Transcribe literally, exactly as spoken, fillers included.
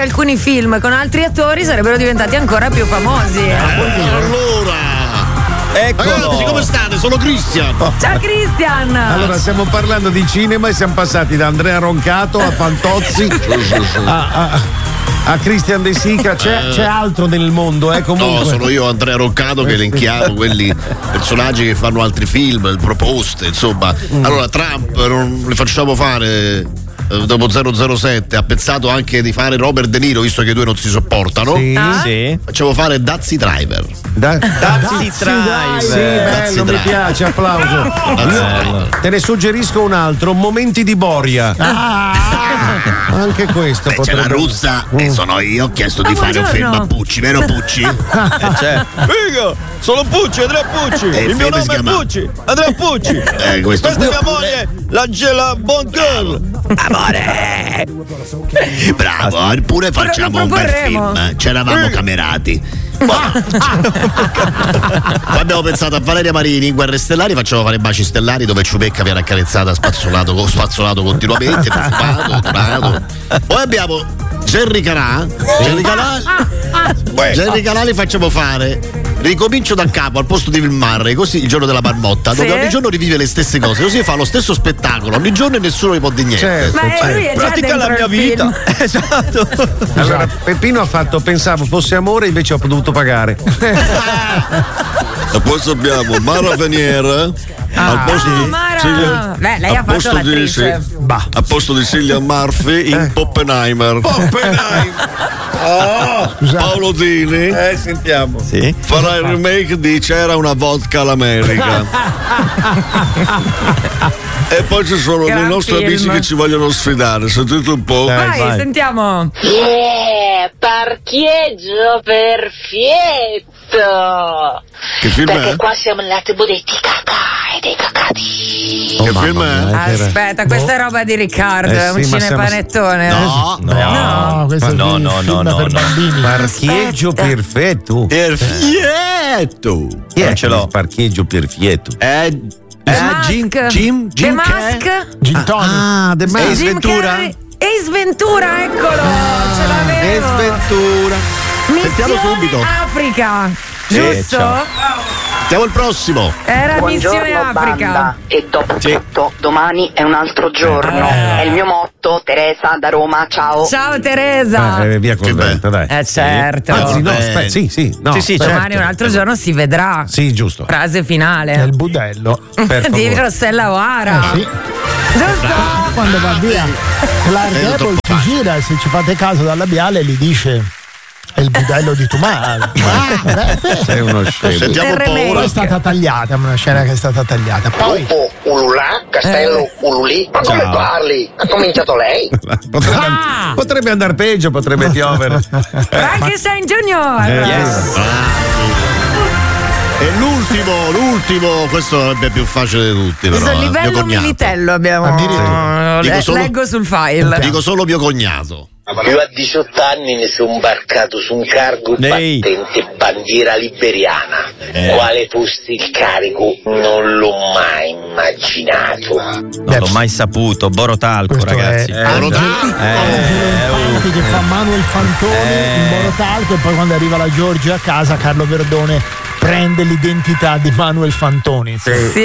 anche alcuni film con altri attori sarebbero diventati ancora più famosi. Eh, allora Eccolo. Ragazzi, come state? Sono Christian. Ciao Christian. Allora, stiamo parlando di cinema e siamo passati da Andrea Roncato a Fantozzi a, a, a Christian De Sica. C'è, c'è altro nel mondo, eh, comunque. No, sono io Andrea Roncato che elenchiamo quelli personaggi che fanno altri film, proposte, insomma. Allora, Trump non li facciamo fare dopo zero zero sette, ha pensato anche di fare Robert De Niro, visto che i due non si sopportano. Sì, Ah. Sì. Facciamo fare Dazzy Driver. Da, Dazzy Sì, Driver. bello, mi piace, applauso. Dazzy Driver. Te ne suggerisco un altro, Momenti di Boria. Anche questo Beh, c'è la potrebbe... russa e sono io, ho chiesto di Ah, fare un film buongiorno. a Pucci, vero Pucci? Eh, c'è. Figo, sono Pucci, Andrea Pucci. Eh, Il mio film si nome è chiama- Pucci, Andrea Pucci. Eh, questo Questa è mia moglie, l'Angela Boncur. Amore! Bravo, eppure facciamo Lo un bel proporremo. film. C'eravamo camerati. Poi abbiamo pensato a Valeria Marini in Guerre Stellari, facciamo fare Baci Stellari dove Ciupecca viene accarezzata spazzolato, spazzolato continuamente, preoccupato, turbato. Poi abbiamo Gerry Calà. Gerry Calà. Gerry Calà li facciamo fare. Ricomincio da capo al posto di Bill Murray, così il giorno della marmotta, dove Sì. ogni giorno rivive le stesse cose, così fa lo stesso spettacolo ogni giorno e nessuno gli può dire niente. Certo, Ma certo. lui è già Pratica la dentro mia il vita. film. Esatto. Allora, Peppino ha fatto, pensavo fosse amore, invece ho dovuto pagare. E poi abbiamo Mara Venier al posto Ah, di Mara. Cillian- Beh, lei ha al fatto posto di- l'attrice. sì, a posto di Cillian Murphy in Poppenheimer. Oh, Paolo Dini Eh, sentiamo. Sì. farà il remake di C'era una vodka all'America. E poi ci sono Gran dei nostri film. amici che ci vogliono sfidare, sentite un po'. Vai, vai. sentiamo. Yeah, parcheggio perfetto. Che film Perché è? qua siamo nella tribù dei ticacà e dei cacati. Che film è? Aspetta, questa è roba di Riccardo, Eh è un sì, ma siamo- cinepanettone. No, No. questo è no, il no, film no, per no. bambini. Parcheggio Aspetta. perfetto. Perfetto. Chi è Non ce l'ho. il parcheggio perfetto? È The è Mask. Jim Jim The Jim che? Mask. Gin tonic. Ah, The Ace Mask. Jim Ventura? Carrey. Ace Ventura, eccolo, ce l'avevo. Sventura. Sentiamo Missione subito. Africa, giusto? ciao. Sentiamo il prossimo. Era Missione Africa. E dopo Sì. tutto, domani è un altro giorno. È il mio motto, Teresa da Roma, ciao. Ciao Teresa. Eh, via contenta, dai. Eh certo. Anzi, no, Eh. aspetta, sì, sì, no. Sì, sì, aspetta. Domani un altro giorno si vedrà. Sì, giusto. Frase È finale. il budello. Per Di favore. Rossella O'Hara. Sì. Giusto? Quando va via Clark Eh, Gable troppo si gira e se ci fate caso dal labiale gli dice è il budello di Tumara. Ah, Sei uno scemo. Sentiamo un Il po' remake. ora. poi è stata tagliata, è una scena che è stata tagliata. Poi Ululà, Castello, Ululì. Ma come Ciao. parli? Ha cominciato lei? Potrebbe, Ah! potrebbe andare peggio, potrebbe piovere. Frankenstein Junior. Yes. E l'ultimo, l'ultimo, questo è più facile di tutti, però. Questo eh, mio livello cognato. militello abbiamo. Addirittura. Le- Dico solo- Leggo sul file. Dico solo mio cognato. Io a diciotto anni mi sono imbarcato su un cargo Lei. battente bandiera liberiana. Eh. Quale fosse il carico non l'ho mai immaginato. Non l'ho mai saputo. Borotalco, questo ragazzi. è Angelo- Angelo Infante che fa Manuel Fantoni in Borotalco e poi quando arriva la Giorgia a casa Carlo Verdone prende l'identità di Manuel Fantoni. Sì.